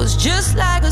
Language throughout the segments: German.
was just like a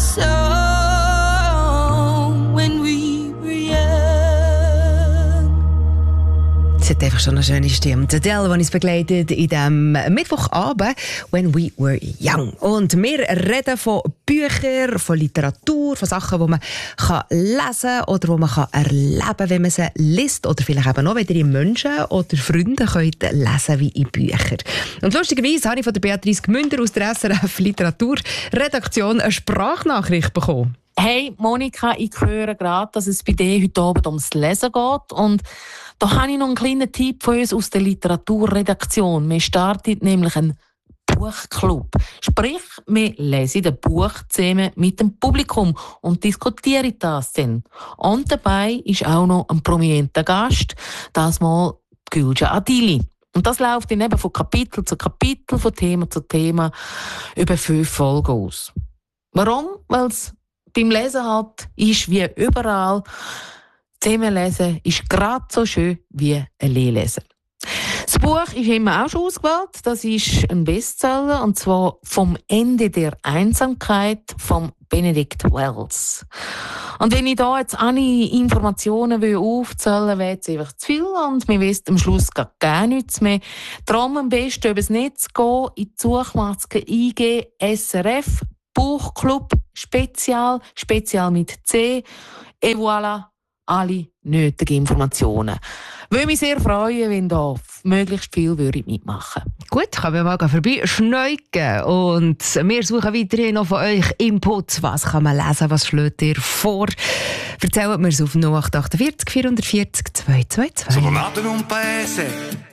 song when we were young. Es hat einfach schon eine schöne Stimme. Die Adele, die uns begleitet in diesem Mittwochabend «When we were young». Und wir reden von Büchern, von Literatur, von Sachen, die man lesen kann oder die man erleben kann, wenn man sie liest. Oder vielleicht eben auch, wenn ihr Menschen oder Freunde könnt lesen wie in Büchern. Und lustigerweise habe ich von der Beatrice Gmünder aus der SRF Literaturredaktion eine Sprachnachricht bekommen. Hey Monika, ich höre gerade, dass es bei dir heute Abend ums Lesen geht. Und da habe ich noch einen kleinen Tipp von uns aus der Literaturredaktion. Wir starten nämlich einen Buchclub. Sprich, wir lesen ein Buch zusammen mit dem Publikum und diskutieren das dann. Und dabei ist auch noch ein prominenter Gast, das mal Gülce Adili. Und das läuft dann eben von Kapitel zu Kapitel, von Thema zu Thema über 5 Folgen aus. Warum? Weil es beim Lesen halt ist wie überall. Zusammenlesen ist gerade so schön wie ein Lesen. Das Buch ist immer auch schon ausgewählt. Das ist ein Bestseller, und zwar «Vom Ende der Einsamkeit» von Benedict Wells. Und wenn ich da jetzt alle Informationen aufzählen will, wäre es einfach zu viel und wir wissen am Schluss gar nichts mehr. Darum am besten übers Netz gehen, in die Suchmaske eingeben, SRF Buchclub Spezial mit C, et voilà, alle nötigen Informationen. Würde mich sehr freuen, wenn da möglichst viel mitmachen würden. Gut, können wir mal vorbei schneuken. Und wir suchen weiterhin noch von euch Inputs. Was kann man lesen? Was schlägt ihr vor? Erzählt mir es auf 0848 440 222. Sono nato in un paese